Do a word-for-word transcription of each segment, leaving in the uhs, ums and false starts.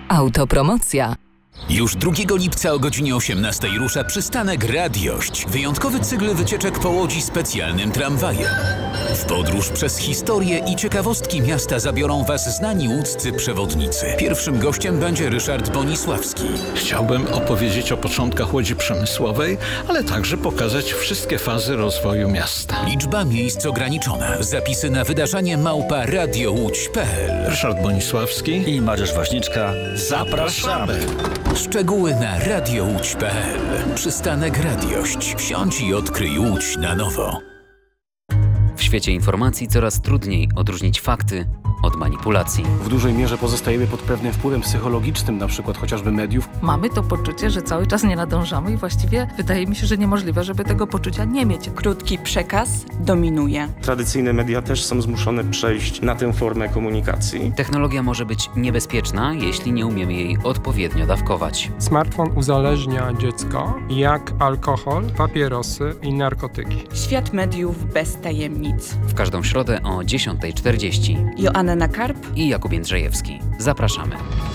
Autopromocja. Już drugiego lipca o godzinie osiemnastej rusza przystanek Radiość. Wyjątkowy cykl wycieczek po Łodzi specjalnym tramwajem. W podróż przez historię i ciekawostki miasta zabiorą Was znani łódzcy przewodnicy. Pierwszym gościem będzie Ryszard Bonisławski. Chciałbym opowiedzieć o początkach Łodzi Przemysłowej, ale także pokazać wszystkie fazy rozwoju miasta. Liczba miejsc ograniczona. Zapisy na wydarzenie małpa radiołódź kropka p l. Ryszard Bonisławski i Mariusz Waśniczka. Zapraszamy! Szczegóły na radiołódź kropka p l. Przystanek Radiość. Wsiądź i odkryj Łódź na nowo. W świecie informacji coraz trudniej odróżnić fakty od manipulacji. W dużej mierze pozostajemy pod pewnym wpływem psychologicznym, na przykład chociażby mediów. Mamy to poczucie, że cały czas nie nadążamy i właściwie wydaje mi się, że niemożliwe, żeby tego poczucia nie mieć. Krótki przekaz dominuje. Tradycyjne media też są zmuszone przejść na tę formę komunikacji. Technologia może być niebezpieczna, jeśli nie umiemy jej odpowiednio dawkować. Smartfon uzależnia dziecko jak alkohol, papierosy i narkotyki. Świat mediów bez tajemnic. W każdą środę o dziesiąta czterdzieści. Joanna Nakarp i Jakub Jędrzejewski. Zapraszamy.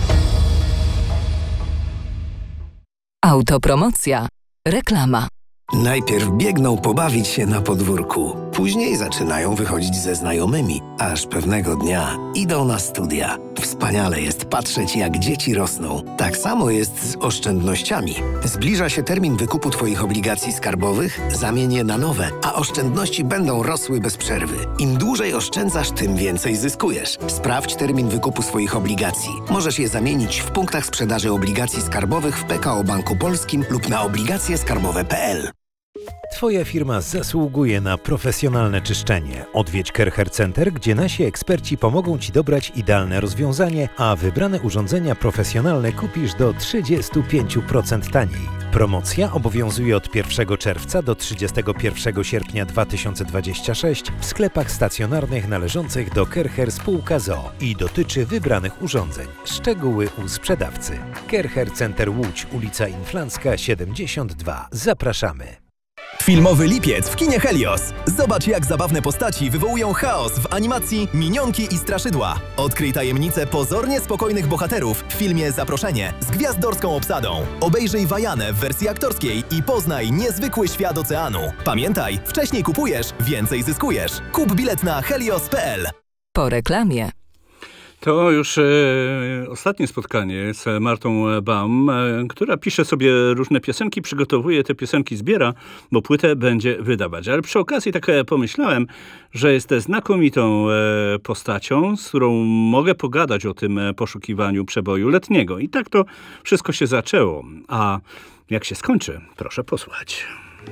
Autopromocja. Reklama. Najpierw biegną pobawić się na podwórku. Później zaczynają wychodzić ze znajomymi, aż pewnego dnia idą na studia. Wspaniale jest patrzeć, jak dzieci rosną. Tak samo jest z oszczędnościami. Zbliża się termin wykupu Twoich obligacji skarbowych, zamień je na nowe, a oszczędności będą rosły bez przerwy. Im dłużej oszczędzasz, tym więcej zyskujesz. Sprawdź termin wykupu swoich obligacji. Możesz je zamienić w punktach sprzedaży obligacji skarbowych w P K O Banku Polskim lub na obligacje skarbowe kropka p l. Twoja firma zasługuje na profesjonalne czyszczenie. Odwiedź Kercher Center, gdzie nasi eksperci pomogą Ci dobrać idealne rozwiązanie, a wybrane urządzenia profesjonalne kupisz do trzydzieści pięć procent taniej. Promocja obowiązuje od pierwszego czerwca do trzydziestego pierwszego sierpnia dwa tysiące dwudziestego szóstego w sklepach stacjonarnych należących do Kercher Spółka z o o i dotyczy wybranych urządzeń. Szczegóły u sprzedawcy. Kercher Center Łódź, ulica Inflancka siedemdziesiąt dwa. Zapraszamy. Filmowy lipiec w kinie Helios. Zobacz, jak zabawne postaci wywołują chaos w animacji Minionki i Straszydła. Odkryj tajemnicę pozornie spokojnych bohaterów w filmie Zaproszenie z gwiazdorską obsadą. Obejrzyj Wajanę w wersji aktorskiej i poznaj niezwykły świat oceanu. Pamiętaj, wcześniej kupujesz, więcej zyskujesz. Kup bilet na helios kropka p l. Po reklamie. To już e, ostatnie spotkanie z Martą Baum, e, która pisze sobie różne piosenki, przygotowuje te piosenki, zbiera, bo płytę będzie wydawać. Ale przy okazji tak pomyślałem, że jest znakomitą e, postacią, z którą mogę pogadać o tym poszukiwaniu przeboju letniego. I tak to wszystko się zaczęło. A jak się skończy, proszę posłuchać.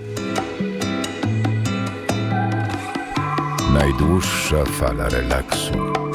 Najdłuższa fala relaksu.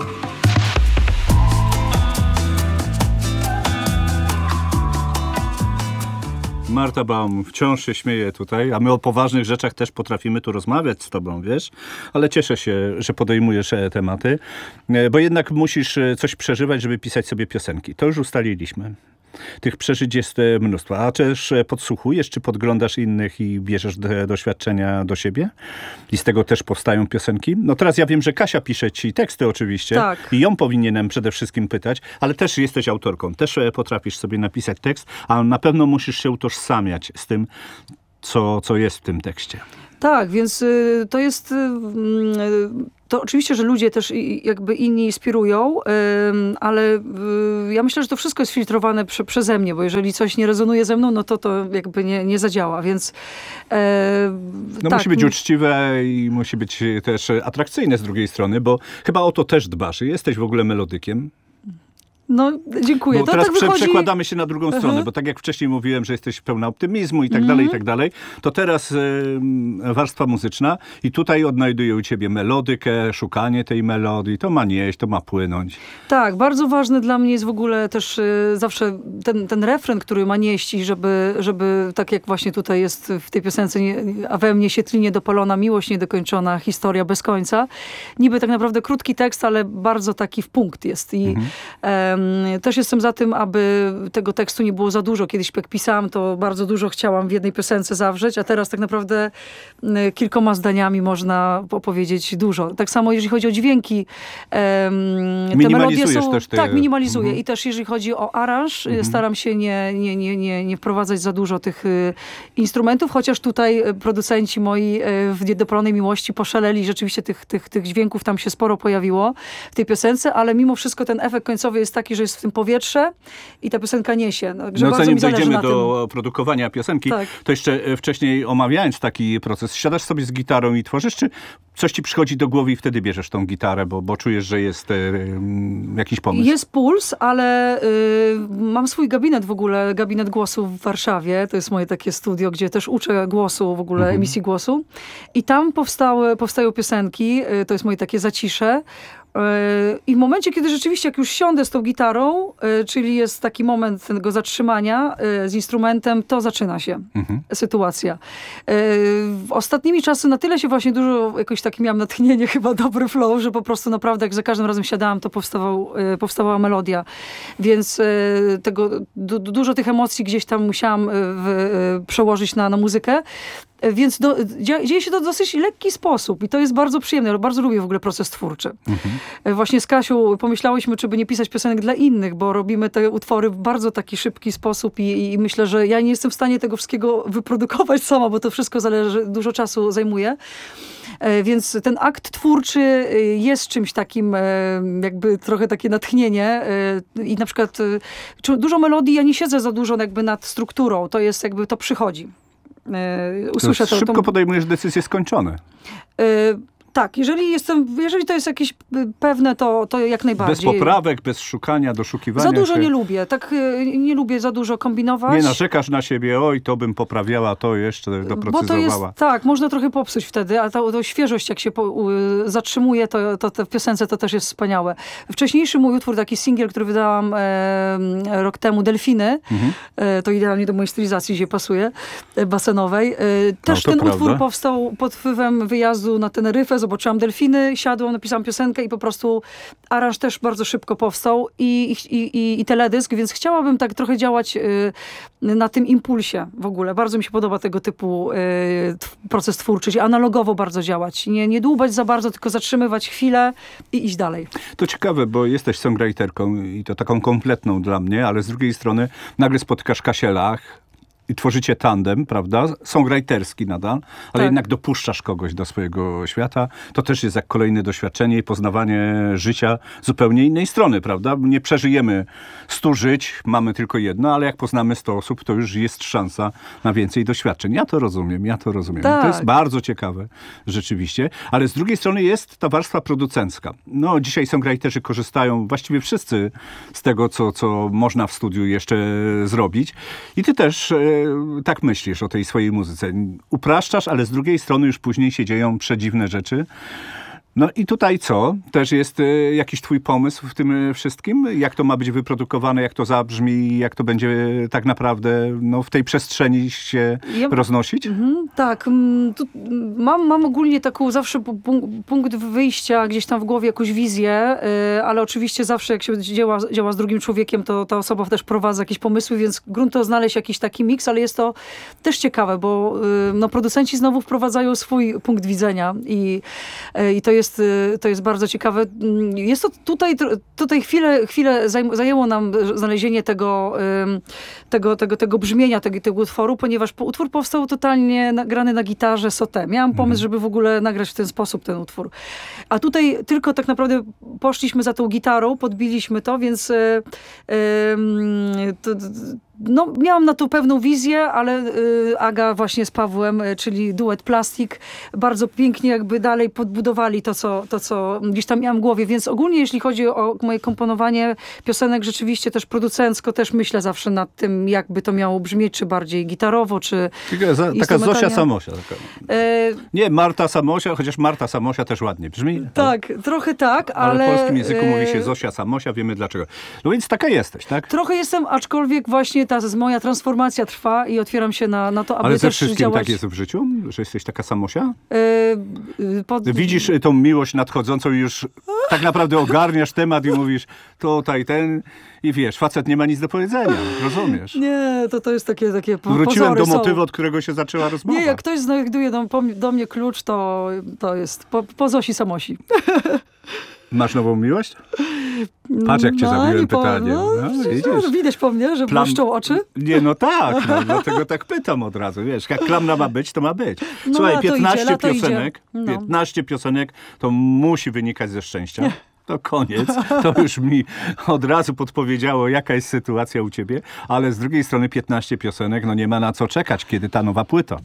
Marta Baum wciąż się śmieje tutaj, a my o poważnych rzeczach też potrafimy tu rozmawiać z tobą, wiesz? Ale cieszę się, że podejmujesz tematy, bo jednak musisz coś przeżywać, żeby pisać sobie piosenki. To już ustaliliśmy. Tych przeżyć jest mnóstwo. A też podsłuchujesz, czy podglądasz innych i bierzesz do, doświadczenia do siebie? I z tego też powstają piosenki? No teraz ja wiem, że Kasia pisze ci teksty oczywiście. Tak. I ją powinienem przede wszystkim pytać, ale też jesteś autorką. Też potrafisz sobie napisać tekst, a na pewno musisz się utożsamiać z tym, co, co jest w tym tekście. Tak, więc y, to jest... Y, y, To oczywiście, że ludzie też jakby inni inspirują, ale ja myślę, że to wszystko jest filtrowane prze, przeze mnie, bo jeżeli coś nie rezonuje ze mną, no to to jakby nie, nie zadziała, więc e, no tak. Musi być uczciwe i musi być też atrakcyjne z drugiej strony, bo chyba o to też dbasz. Jesteś w ogóle melodykiem. No, dziękuję. Bo to teraz tak prze, wychodzi... przekładamy się na drugą stronę, uh-huh. bo tak jak wcześniej mówiłem, że jesteś pełna optymizmu i tak mm. dalej, i tak dalej, to teraz y, warstwa muzyczna i tutaj odnajduję u ciebie melodykę, szukanie tej melodii, to ma nieść, to ma płynąć. Tak, bardzo ważny dla mnie jest w ogóle też y, zawsze ten, ten refren, który ma nieść i żeby, żeby tak jak właśnie tutaj jest w tej piosence, nie, a we mnie się tli niedopalona miłość niedokończona, historia bez końca. Niby tak naprawdę krótki tekst, ale bardzo taki w punkt jest i mm-hmm. Też jestem za tym, aby tego tekstu nie było za dużo. Kiedyś jak pisałam, to bardzo dużo chciałam w jednej piosence zawrzeć, a teraz tak naprawdę kilkoma zdaniami można opowiedzieć dużo. Tak samo jeżeli chodzi o dźwięki. Te melodie są, też te... Tak, minimalizuję. Mhm. I też jeżeli chodzi o aranż, Mhm. staram się nie, nie, nie, nie, nie wprowadzać za dużo tych y, instrumentów, chociaż tutaj producenci moi y, w Niedopalonej Miłości poszaleli. Rzeczywiście tych, tych, tych dźwięków tam się sporo pojawiło w tej piosence, ale mimo wszystko ten efekt końcowy jest taki, że jest w tym powietrze i ta piosenka niesie. No, no zanim dojdziemy na do tym. produkowania piosenki, Tak. to jeszcze wcześniej omawiając taki proces, siadasz sobie z gitarą i tworzysz, czy coś ci przychodzi do głowy i wtedy bierzesz tą gitarę, bo, bo czujesz, że jest y, jakiś pomysł? Jest puls, ale y, mam swój gabinet w ogóle, gabinet głosu w Warszawie. To jest moje takie studio, gdzie też uczę głosu, w ogóle Mhm. emisji głosu. I tam powstały, powstają piosenki, y, to jest moje takie zacisze. I w momencie, kiedy rzeczywiście, jak już siądę z tą gitarą, czyli jest taki moment tego zatrzymania z instrumentem, to zaczyna się Mhm. sytuacja. W ostatnimi czasy na tyle się właśnie dużo, jakoś takie miałam natchnienie, chyba dobry flow, że po prostu naprawdę jak za każdym razem siadałam, to powstawał, powstawała melodia. Więc tego, du, dużo tych emocji gdzieś tam musiałam w, przełożyć na, na muzykę. Więc do, dzieje się to w dosyć lekki sposób i to jest bardzo przyjemne. Ja bardzo lubię w ogóle proces twórczy. Mhm. Właśnie z Kasią pomyślałyśmy, czy by nie pisać piosenek dla innych, bo robimy te utwory w bardzo taki szybki sposób i, i myślę, że ja nie jestem w stanie tego wszystkiego wyprodukować sama, bo to wszystko zależy, dużo czasu zajmuje. Więc ten akt twórczy jest czymś takim, jakby trochę takie natchnienie i na przykład dużo melodii, ja nie siedzę za dużo jakby nad strukturą, to jest jakby, to przychodzi. Usłyszę to to, szybko to... podejmujesz decyzje skończone. Y Tak, jeżeli jestem, jeżeli to jest jakieś pewne, to, to jak najbardziej. Bez poprawek, bez szukania, doszukiwania Za dużo się. nie lubię. Tak, nie lubię za dużo kombinować. Nie narzekasz na siebie, oj, to bym poprawiała, to jeszcze doprecyzowała. Bo to jest, tak, można trochę popsuć wtedy, a ta, ta świeżość, jak się po, u, zatrzymuje, to, to, to w piosence to też jest wspaniałe. Wcześniejszy mój utwór, taki singiel, który wydałam e, rok temu, Delfiny, mhm. e, to idealnie do mojej stylizacji gdzie pasuje, e, basenowej. E, też no, ten prawda. utwór powstał pod wpływem wyjazdu na Teneryfę, zobaczyłam delfiny, siadłam, napisałam piosenkę i po prostu aranż też bardzo szybko powstał i, i, i, i teledysk, więc chciałabym tak trochę działać y, na tym impulsie w ogóle. Bardzo mi się podoba tego typu y, proces twórczy, czyli analogowo bardzo działać. Nie, nie dłubać za bardzo, tylko zatrzymywać chwilę i iść dalej. To ciekawe, bo jesteś songwriterką i to taką kompletną dla mnie, ale z drugiej strony nagle spotykasz Kasię Lach, i tworzycie tandem, prawda? Songwriterski nadal, ale tak. jednak dopuszczasz kogoś do swojego świata. To też jest jak kolejne doświadczenie i poznawanie życia zupełnie innej strony, prawda? Nie przeżyjemy stu żyć, mamy tylko jedno, ale jak poznamy sto osób, to już jest szansa na więcej doświadczeń. Ja to rozumiem, ja to rozumiem. Tak. To jest bardzo ciekawe, rzeczywiście. Ale z drugiej strony jest ta warstwa producencka. No, dzisiaj songwriterzy korzystają, właściwie wszyscy, z tego, co, co można w studiu jeszcze zrobić. I ty też tak myślisz o tej swojej muzyce. Upraszczasz, ale z drugiej strony już później się dzieją przedziwne rzeczy. No i tutaj co? Też jest y, jakiś twój pomysł w tym wszystkim? Jak to ma być wyprodukowane, jak to zabrzmi, jak to będzie tak naprawdę no, w tej przestrzeni się ja, roznosić? Mm, tak. Tu mam, mam ogólnie taką zawsze punkt wyjścia, gdzieś tam w głowie jakąś wizję, y, ale oczywiście zawsze jak się działa, działa z drugim człowiekiem, to ta osoba też prowadzi jakieś pomysły, więc grunt to znaleźć jakiś taki miks, ale jest to też ciekawe, bo y, no, producenci znowu wprowadzają swój punkt widzenia i, y, i to jest To jest bardzo ciekawe. Jest to tutaj, tutaj chwilę, chwilę zajęło nam znalezienie tego, tego, tego, tego brzmienia tego, tego utworu, ponieważ utwór powstał totalnie nagrany na gitarze sauté. Miałam pomysł, żeby w ogóle nagrać w ten sposób ten utwór. A tutaj tylko tak naprawdę poszliśmy za tą gitarą, podbiliśmy to, więc to, no, miałam na to pewną wizję, ale y, Aga właśnie z Pawłem, y, czyli duet Plastik, bardzo pięknie jakby dalej podbudowali to co, to, co gdzieś tam miałam w głowie. Więc ogólnie, jeśli chodzi o moje komponowanie piosenek, rzeczywiście też producencko, też myślę zawsze nad tym, jakby to miało brzmieć, czy bardziej gitarowo, czy Taka, taka Zosia Samosia. Taka. E... Nie, Marta Samosia, chociaż Marta Samosia też ładnie brzmi. Tak, ale... trochę tak, ale... Ale w polskim języku mówi się Zosia Samosia, wiemy dlaczego. No więc taka jesteś, tak? Trochę jestem, aczkolwiek właśnie rakieta, moja transformacja trwa i otwieram się na, na to, aby Ale ze też wszystkim działać... tak jest w życiu? Że jesteś taka samosia? Yy, pod... Widzisz tą miłość nadchodzącą i już tak naprawdę ogarniasz temat i mówisz tutaj ten i wiesz, facet nie ma nic do powiedzenia, rozumiesz? Nie, to, to jest takie, takie po, Wróciłem do pozory motywu, są. od którego się zaczęła rozmowa. Nie, jak ktoś znajduje do, do mnie klucz, to, to jest po, po Zosi Samosi. Masz nową miłość? Patrz, jak cię no, zabiłem po, pytaniem. No, No, widzisz? Widać po mnie, że Plam... błyszczą oczy? Nie, no tak, no, dlatego tak pytam od razu, wiesz, jak klamna ma być, to ma być. Słuchaj, no, piętnaście idzie, piosenek, no. piętnaście piosenek to musi wynikać ze szczęścia. To koniec. To już mi od razu podpowiedziało, jaka jest sytuacja u ciebie, ale z drugiej strony piętnaście piosenek, no nie ma na co czekać, kiedy ta nowa płyta.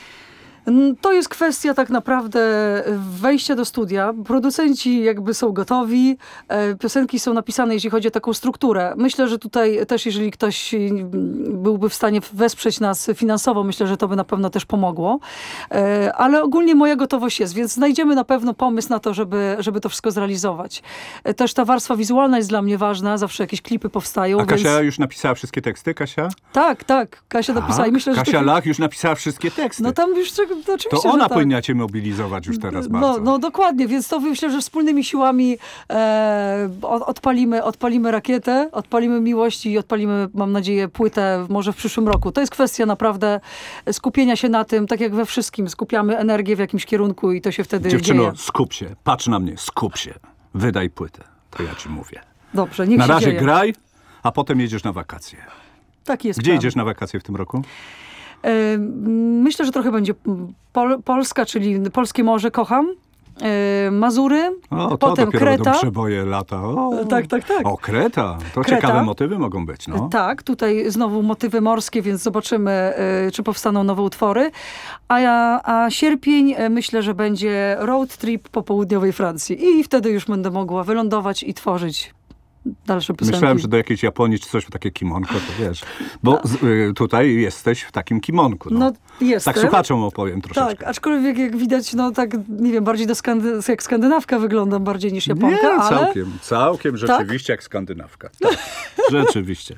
To jest kwestia tak naprawdę wejścia do studia. Producenci jakby są gotowi. Piosenki są napisane, jeśli chodzi o taką strukturę. Myślę, że tutaj też, jeżeli ktoś byłby w stanie wesprzeć nas finansowo, myślę, że to by na pewno też pomogło. Ale ogólnie moja gotowość jest, więc znajdziemy na pewno pomysł na to, żeby, żeby to wszystko zrealizować. Też ta warstwa wizualna jest dla mnie ważna. Zawsze jakieś klipy powstają. A Kasia więc... już napisała wszystkie teksty, Kasia? Tak, tak. Kasia tak? napisała. I myślę, że Kasia to... Lach już napisała wszystkie teksty. No tam już to oczywiście, To ona że tak. powinna cię mobilizować już teraz bardzo. No, no dokładnie, więc to myślę, że wspólnymi siłami e, odpalimy, odpalimy rakietę, odpalimy miłość i odpalimy, mam nadzieję, płytę może w przyszłym roku. To jest kwestia naprawdę skupienia się na tym, tak jak we wszystkim. Skupiamy energię w jakimś kierunku i to się wtedy Dziewczyno, dzieje. skup się, patrz na mnie, skup się. Wydaj płytę, to ja ci mówię. Dobrze, niech na się razie dzieje. graj, a potem jedziesz na wakacje. Tak jest. Gdzie plan. idziesz na wakacje w tym roku? Myślę, że trochę będzie Pol Polska, czyli Polskie Morze, kocham. Mazury, o, to potem dopiero Kreta. będą przeboje lata. O, tak, tak, tak. O, Kreta. To Kreta. Ciekawe motywy mogą być. No. Tak, tutaj znowu motywy morskie, więc zobaczymy, czy powstaną nowe utwory. A, ja, a sierpień myślę, że będzie road trip po południowej Francji. I wtedy już będę mogła wylądować i tworzyć dalsze piosenki. Myślałem, że do jakiejś Japonii czy coś, takie kimonko, to wiesz. Bo z, y, tutaj jesteś w takim kimonku. No, no jestem. Tak słuchaczom opowiem troszeczkę. Tak, aczkolwiek jak widać, no tak, nie wiem, bardziej do skandy jak skandynawka wyglądam bardziej niż Japonka, Nie, ale... całkiem, całkiem rzeczywiście tak? Jak skandynawka. Tak, rzeczywiście.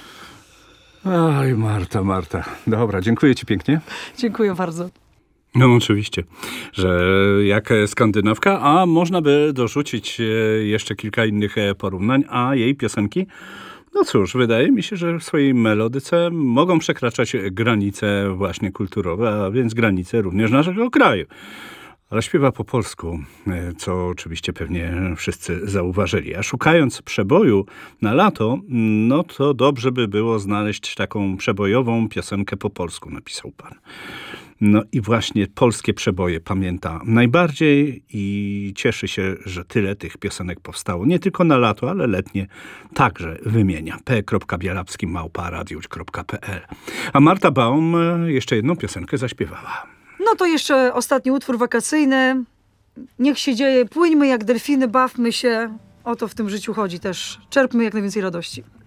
Oj, Marta, Marta. Dobra, dziękuję ci pięknie. Dziękuję bardzo. No oczywiście, że jak skandynawka, a można by dorzucić jeszcze kilka innych porównań, a jej piosenki, no cóż, wydaje mi się, że w swojej melodyce mogą przekraczać granice właśnie kulturowe, a więc granice również naszego kraju. Ale śpiewa po polsku, co oczywiście pewnie wszyscy zauważyli. A szukając przeboju na lato, no to dobrze by było znaleźć taką przebojową piosenkę po polsku, napisał pan. No i właśnie polskie przeboje pamięta najbardziej i cieszy się, że tyle tych piosenek powstało. Nie tylko na lato, ale letnie także wymienia. p kropka bielawski małpa radiusz kropka p l. A Marta Baum jeszcze jedną piosenkę zaśpiewała. No to jeszcze ostatni utwór wakacyjny. Niech się dzieje, płyńmy jak delfiny, bawmy się. O to w tym życiu chodzi też. Czerpmy jak najwięcej radości.